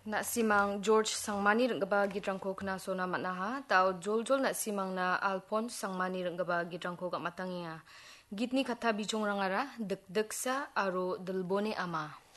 Nak simang George Sangmani renggaba gidrangko kena sona matnaha, tau jol-jol nak simang na Alphonse Sangmani renggaba gidrangko kat matangia. Gitni kata bijong rangara, dek-deksa aro delbone ama.